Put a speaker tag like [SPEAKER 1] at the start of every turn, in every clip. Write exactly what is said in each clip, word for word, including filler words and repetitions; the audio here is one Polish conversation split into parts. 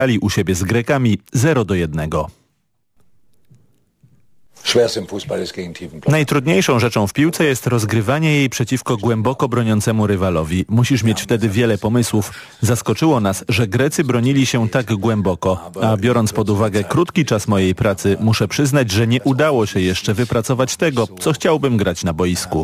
[SPEAKER 1] Ali u siebie z Grekami zero do jednego. Najtrudniejszą rzeczą w piłce jest rozgrywanie jej przeciwko głęboko broniącemu rywalowi. Musisz mieć wtedy wiele pomysłów. Zaskoczyło nas, że Grecy bronili się tak głęboko, a biorąc pod uwagę krótki czas mojej pracy, muszę przyznać, że nie udało się jeszcze wypracować tego, co chciałbym grać na boisku.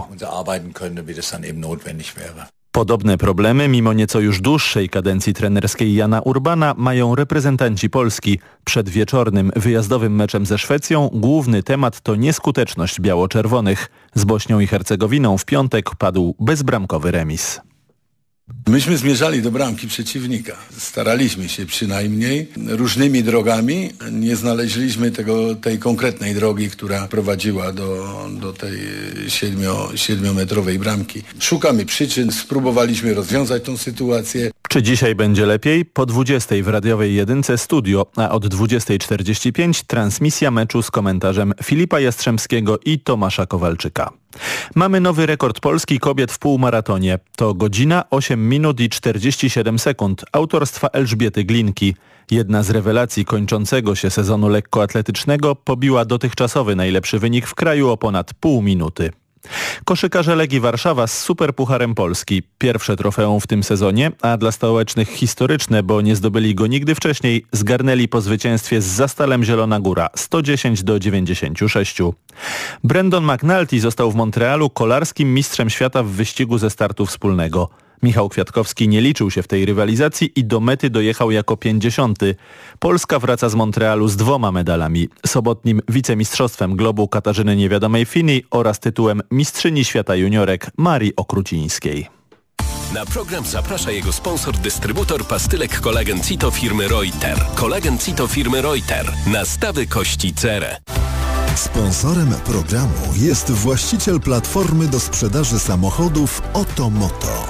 [SPEAKER 1] Podobne problemy, mimo nieco już dłuższej kadencji trenerskiej Jana Urbana, mają reprezentanci Polski. Przed wieczornym, wyjazdowym meczem ze Szwecją główny temat to nieskuteczność biało-czerwonych. Z Bośnią i Hercegowiną w piątek padł bezbramkowy remis.
[SPEAKER 2] Myśmy zmierzali do bramki przeciwnika. Staraliśmy się przynajmniej różnymi drogami. Nie znaleźliśmy tego, tej konkretnej drogi, która prowadziła do, do tej siedmio, siedmiometrowej bramki. Szukamy przyczyn, spróbowaliśmy rozwiązać tą sytuację.
[SPEAKER 1] Czy dzisiaj będzie lepiej? Po dwudziestej w radiowej jedynce studio, a od dwudziestej czterdzieści pięć transmisja meczu z komentarzem Filipa Jastrzębskiego i Tomasza Kowalczyka. Mamy nowy rekord Polski kobiet w półmaratonie. To godzina, osiem minut i czterdzieści siedem sekund autorstwa Elżbiety Glinki. Jedna z rewelacji kończącego się sezonu lekkoatletycznego pobiła dotychczasowy najlepszy wynik w kraju o ponad pół minuty. Koszykarze Legii Warszawa z Superpucharem Polski. Pierwsze trofeum w tym sezonie, a dla stołecznych historyczne, bo nie zdobyli go nigdy wcześniej, zgarnęli po zwycięstwie z Zastalem Zielona Góra sto dziesięć do dziewięćdziesięciu sześciu. Brandon McNulty został w Montrealu kolarskim mistrzem świata w wyścigu ze startu wspólnego. Michał Kwiatkowski nie liczył się w tej rywalizacji i do mety dojechał jako pięćdziesiąty. Polska wraca z Montrealu z dwoma medalami. Sobotnim wicemistrzostwem globu Katarzyny Niewiadomej-Fini oraz tytułem mistrzyni świata juniorek Marii Okrucińskiej.
[SPEAKER 3] Na program zaprasza jego sponsor, dystrybutor pastylek Kolagen Cito firmy Reuter. Kolagen Cito firmy Reuter. Nastawy kości cerę.
[SPEAKER 4] Sponsorem programu jest właściciel platformy do sprzedaży samochodów Otomoto.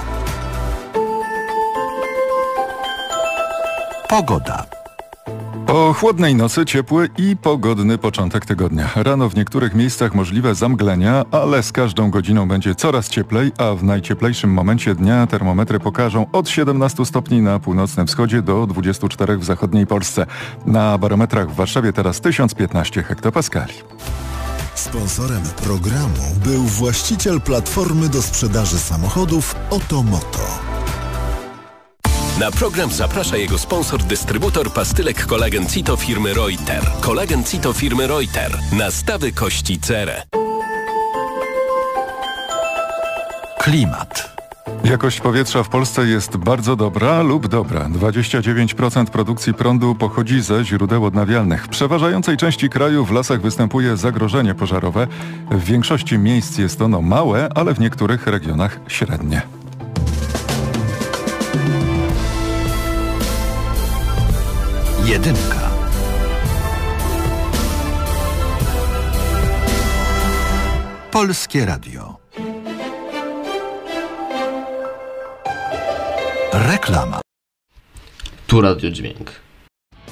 [SPEAKER 4] Pogoda.
[SPEAKER 5] Po chłodnej nocy ciepły i pogodny początek tygodnia. Rano w niektórych miejscach możliwe zamglenia, ale z każdą godziną będzie coraz cieplej, a w najcieplejszym momencie dnia termometry pokażą od siedemnastu stopni na północnym wschodzie do dwudziestu czterech w zachodniej Polsce. Na barometrach w Warszawie teraz tysiąc piętnaście hektopaskali.
[SPEAKER 4] Sponsorem programu był właściciel platformy do sprzedaży samochodów Otomoto.
[SPEAKER 3] Na program zaprasza jego sponsor, dystrybutor pastylek Kolagen Cito firmy Reuter. Kolagen Cito firmy Reuter. Nastawy kości cerę.
[SPEAKER 4] Klimat.
[SPEAKER 5] Jakość powietrza w Polsce jest bardzo dobra lub dobra. dwadzieścia dziewięć procent produkcji prądu pochodzi ze źródeł odnawialnych. W przeważającej części kraju w lasach występuje zagrożenie pożarowe. W większości miejsc jest ono małe, ale w niektórych regionach średnie.
[SPEAKER 4] Jedynka. Polskie Radio. Reklama.
[SPEAKER 6] Tu Radio Dźwięk.